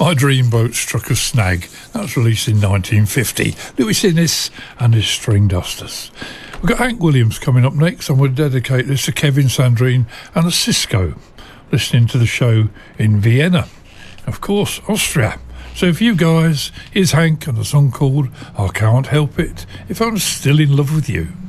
My Dream Boat Struck a Snag. That was released in 1950. Louis Innes and his String Dusters. We've got Hank Williams coming up next, and we'll dedicate this to Kevin Sandrine and a Cisco, listening to the show in Vienna, of course, Austria. So for you guys, here's Hank and a song called I Can't Help It If I'm Still in Love with You.